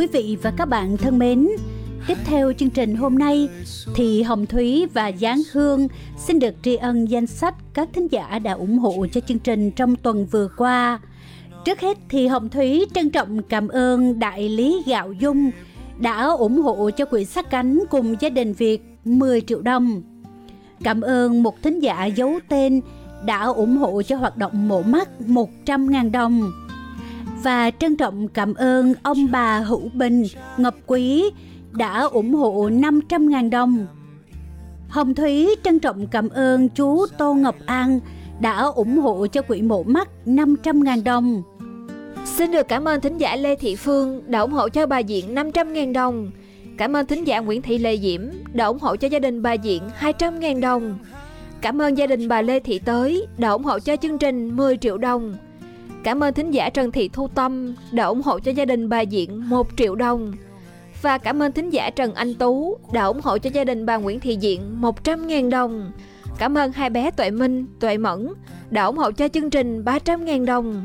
Quý vị và các bạn thân mến, tiếp theo chương trình hôm nay thì Hồng Thúy và Giáng Hương xin được tri ân danh sách các thính giả đã ủng hộ cho chương trình trong tuần vừa qua. Trước hết thì Hồng Thúy trân trọng cảm ơn đại lý Gạo Dung đã ủng hộ cho quỹ Sát Cánh cùng gia đình Việt 10 triệu đồng. Cảm ơn một thính giả giấu tên đã ủng hộ cho hoạt động mổ mắt 100.000 đồng. Và trân trọng cảm ơn ông bà Hữu Bình, Ngọc Quý đã ủng hộ 500.000 đồng. Hồng Thúy trân trọng cảm ơn chú Tô Ngọc An đã ủng hộ cho quỹ mổ mắt 500.000 đồng. Xin được cảm ơn thính giả Lê Thị Phương đã ủng hộ cho bà Diện 500.000 đồng. Cảm ơn thính giả Nguyễn Thị Lê Diễm đã ủng hộ cho gia đình bà Diện 200.000 đồng. Cảm ơn gia đình bà Lê Thị Tới đã ủng hộ cho chương trình 10 triệu đồng. Cảm ơn thính giả Trần Thị Thu Tâm đã ủng hộ cho gia đình bà Diện 1 triệu đồng. Và cảm ơn thính giả Trần Anh Tú đã ủng hộ cho gia đình bà Nguyễn Thị Diện 100.000 đồng. Cảm ơn hai bé Tuệ Minh, Tuệ Mẫn đã ủng hộ cho chương trình 300.000 đồng.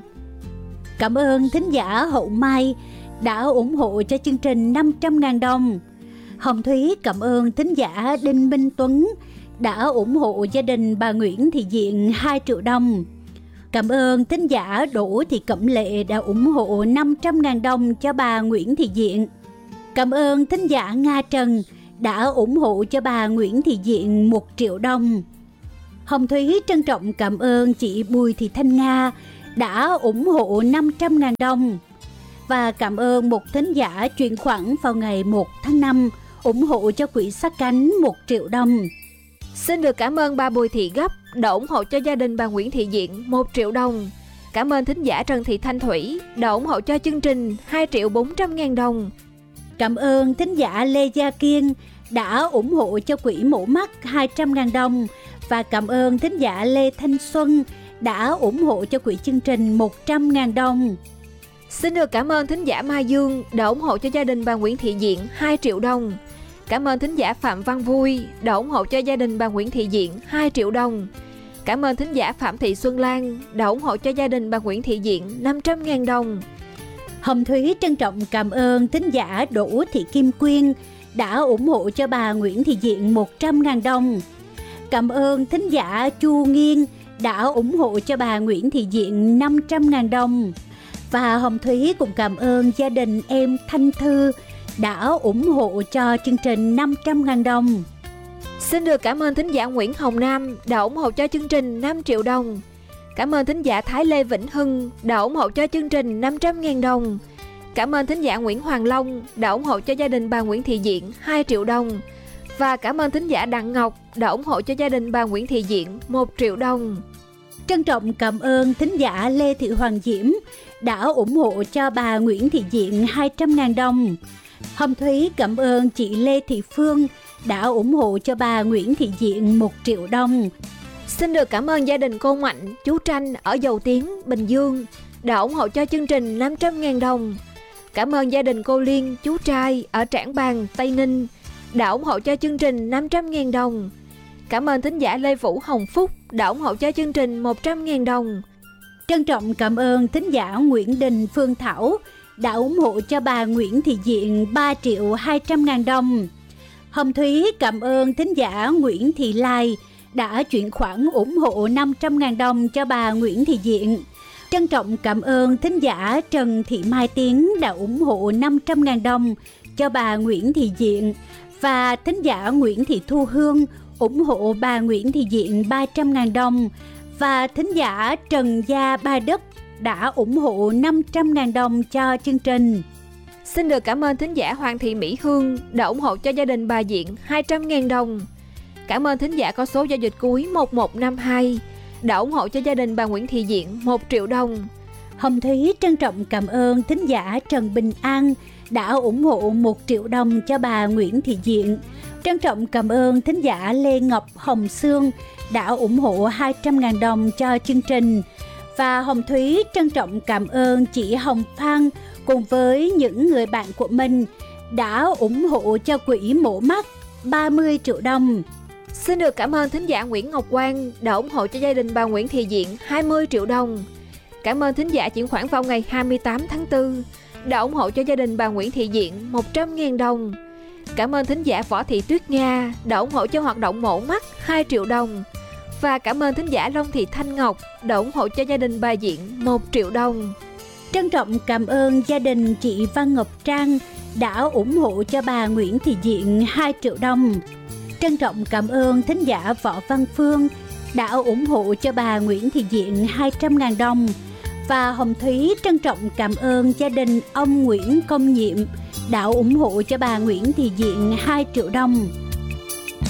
Cảm ơn thính giả Hậu Mai đã ủng hộ cho chương trình 500.000 đồng. Hồng Thúy cảm ơn thính giả Đinh Minh Tuấn đã ủng hộ gia đình bà Nguyễn Thị Diện 2 triệu đồng. Cảm ơn thính giả Đỗ Thị Cẩm Lệ đã ủng hộ 500.000 đồng cho bà Nguyễn Thị Diện. Cảm ơn thính giả Nga Trần đã ủng hộ cho bà Nguyễn Thị Diện 1 triệu đồng. Hồng Thúy trân trọng cảm ơn chị Bùi Thị Thanh Nga đã ủng hộ 500.000 đồng. Và cảm ơn một thính giả chuyển khoản vào ngày 1 tháng 5 ủng hộ cho quỹ Sát Cánh 1 triệu đồng. Xin được cảm ơn bà Bùi Thị Gấp đã ủng hộ cho gia đình bà Nguyễn Thị Diện 1 triệu đồng. Cảm ơn thính giả Trần Thị Thanh Thủy đã ủng hộ cho chương trình 2.400.000 đồng. Cảm ơn thính giả Lê Gia Kiên đã ủng hộ cho quỹ mổ mắt 200.000 đồng. Và cảm ơn thính giả Lê Thanh Xuân đã ủng hộ cho quỹ chương trình 100.000 đồng. Xin được cảm ơn thính giả Mai Dương đã ủng hộ cho gia đình bà Nguyễn Thị Diện 2 triệu đồng. Cảm ơn thính giả Phạm Văn Vui đã ủng hộ cho gia đình bà Nguyễn Thị Diện 2 triệu đồng. Cảm ơn thính giả Phạm Thị Xuân Lan đã ủng hộ cho gia đình bà Nguyễn Thị Diện 500.000 đồng. Hồng Thúy trân trọng cảm ơn thính giả Đỗ Thị Kim Quyên đã ủng hộ cho bà Nguyễn Thị Diện 100.000 đồng. Cảm ơn thính giả Chu Nghiên đã ủng hộ cho bà Nguyễn Thị Diện 500.000 đồng. Và Hồng Thúy cũng cảm ơn gia đình em Thanh Thư đã ủng hộ cho chương trình 500.000 đồng. Xin được cảm ơn thính giả Nguyễn Hồng Nam đã ủng hộ cho chương trình 5 triệu đồng. Cảm ơn thính giả Thái Lê Vĩnh Hưng đã ủng hộ cho chương trình 500.000 đồng. Cảm ơn thính giả Nguyễn Hoàng Long đã ủng hộ cho gia đình bà Nguyễn Thị Diện 2 triệu đồng. Và cảm ơn thính giả Đặng Ngọc đã ủng hộ cho gia đình bà Nguyễn Thị Diện 1 triệu đồng. Trân trọng cảm ơn thính giả Lê Thị Hoàng Diễm đã ủng hộ cho bà Nguyễn Thị Diện 200.000 đồng. Hồng Thúy cảm ơn chị Lê Thị Phương đã ủng hộ cho bà Nguyễn Thị Diện 1 triệu đồng. Xin được cảm ơn gia đình cô Mạnh, chú Tranh ở Dầu Tiếng, Bình Dương đã ủng hộ cho chương trình 500.000 đồng. Cảm ơn gia đình cô Liên, chú trai ở Trảng Bàng, Tây Ninh đã ủng hộ cho chương trình 500.000 đồng. Cảm ơn thính giả Lê Vũ Hồng Phúc đã ủng hộ cho chương trình 100.000 đồng. Trân trọng cảm ơn thính giả Nguyễn Đình Phương Thảo đã ủng hộ cho bà Nguyễn Thị Diện 3.200.000 đồng. Hồng Thúy cảm ơn thính giả Nguyễn Thị Lai đã chuyển khoản ủng hộ 500.000 đồng cho bà Nguyễn Thị Diện. Trân trọng cảm ơn thính giả Trần Thị Mai Tiến đã ủng hộ 500.000 đồng cho bà Nguyễn Thị Diện. Và thính giả Nguyễn Thị Thu Hương ủng hộ bà Nguyễn Thị Diện 300.000 đồng. Và thính giả Trần Gia Ba Đức đã ủng hộ 500.000 đồng cho chương trình. Xin được cảm ơn thính giả Hoàng Thị Mỹ Hương đã ủng hộ cho gia đình bà Diện 200.000 đồng. Cảm ơn thính giả có số giao dịch cuối 1152 đã ủng hộ cho gia đình bà Nguyễn Thị Diện 1 triệu đồng. Hồng Thúy trân trọng cảm ơn thính giả Trần Bình An đã ủng hộ 1 triệu đồng cho bà Nguyễn Thị Diện. Trân trọng cảm ơn thính giả Lê Ngọc Hồng Sương đã ủng hộ 200.000 đồng cho chương trình. Và Hồng Thúy trân trọng cảm ơn chị Hồng Phan cùng với những người bạn của mình đã ủng hộ cho quỹ mổ mắt 30 triệu đồng. Xin được cảm ơn thính giả Nguyễn Ngọc Quang đã ủng hộ cho gia đình bà Nguyễn Thị Diện 20 triệu đồng. Cảm ơn thính giả chuyển khoản vào ngày 28 tháng 4 đã ủng hộ cho gia đình bà Nguyễn Thị Diện 100.000 đồng. Cảm ơn thính giả Võ Thị Tuyết Nga đã ủng hộ cho hoạt động mổ mắt 2 triệu đồng. Và cảm ơn thính giả Long Thị Thanh Ngọc đã ủng hộ cho gia đình bà Diện 1 triệu đồng. Trân trọng cảm ơn gia đình chị Văn Ngọc Trang đã ủng hộ cho bà Nguyễn Thị Diện 2 triệu đồng. Trân trọng cảm ơn thính giả Võ Văn Phương đã ủng hộ cho bà Nguyễn Thị Diện 200.000 đồng. Và Hồng Thúy trân trọng cảm ơn gia đình ông Nguyễn Công Nhiệm đã ủng hộ cho bà Nguyễn Thị Diện 2 triệu đồng.